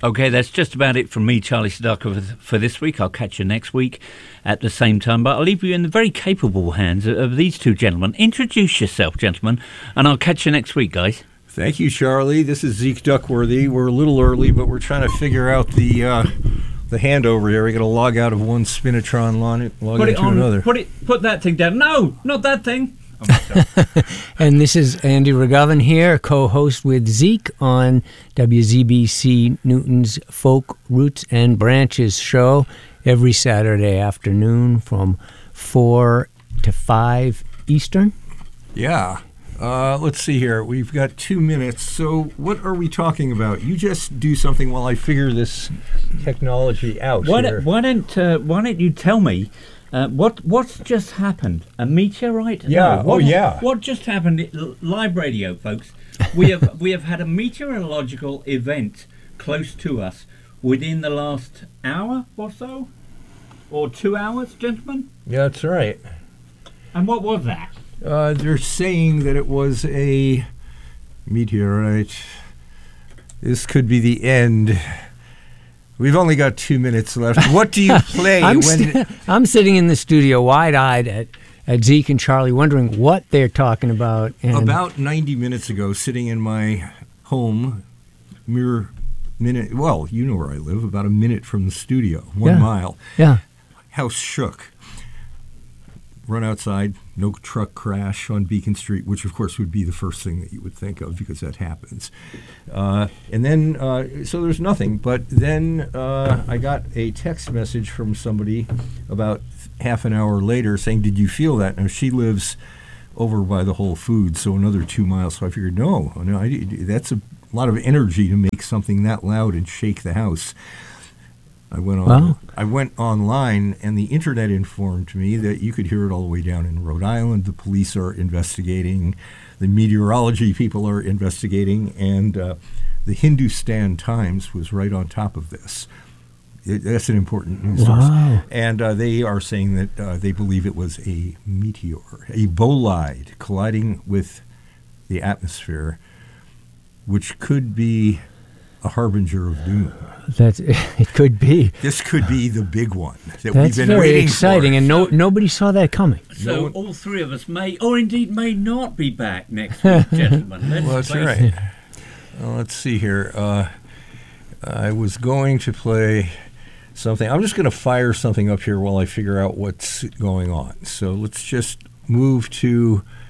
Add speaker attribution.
Speaker 1: Okay, that's just about it from me, Charlie Sedaka, for this week. I'll catch you next week at the same time, but I'll leave you in the very capable hands of these two gentlemen. Introduce yourself, gentlemen, and I'll catch you next week, guys.
Speaker 2: Thank you, Charlie. This is Zeke Duckworthy. We're a little early, but we're trying to figure out the handover here. We're going to log out of one Spinatron, log into another.
Speaker 1: Put that thing down. No, not that thing.
Speaker 3: And this is Andy Regovin here, co-host with Zeke on WZBC Newton's Folk Roots and Branches show every Saturday afternoon from 4 to 5 Eastern.
Speaker 2: Yeah. Let's see here. We've got 2 minutes. So what are we talking about? You just do something while I figure this technology out.
Speaker 1: Why don't you tell me what's just happened? A meteorite?
Speaker 2: Yeah.
Speaker 1: No,
Speaker 2: yeah.
Speaker 1: What just happened? Live radio, folks. We have had a meteorological event close to us within the last hour or so, or 2 hours, gentlemen.
Speaker 2: Yeah, that's right.
Speaker 1: And what was that?
Speaker 2: They're saying that it was a meteorite. This could be the end. We've only got 2 minutes left. What do you play?
Speaker 3: I'm sitting in the studio wide-eyed at Zeke and Charlie wondering what they're talking about. And
Speaker 2: about 90 minutes ago, sitting in my home, mere minute, well, you know where I live, about a minute from the studio, 1 mile.
Speaker 3: Yeah.
Speaker 2: House shook. Run outside, no truck crash on Beacon Street, which of course would be the first thing that you would think of because that happens. And then, so there's nothing. But then I got a text message from somebody about half an hour later saying, "Did you feel that?" Now, she lives over by the Whole Foods, so another 2 miles. So I figured, no, that's a lot of energy to make something that loud and shake the house. I went online, and the internet informed me that you could hear it all the way down in Rhode Island. The police are investigating. The meteorology people are investigating. And the Hindustan Times was right on top of this. That's an important news source. And they are saying that they believe it was a meteor, a bolide colliding with the atmosphere, which could be a harbinger of doom.
Speaker 3: It could be.
Speaker 2: This could be the big one that
Speaker 3: That's
Speaker 2: we've been
Speaker 3: very
Speaker 2: waiting
Speaker 3: exciting,
Speaker 2: for.
Speaker 3: and nobody saw that coming.
Speaker 1: So all three of us may, or indeed may not, be back next week, gentlemen.
Speaker 2: Well, that's right. Well, let's see here. I was going to play something. I'm just going to fire something up here while I figure out what's going on. So let's just move to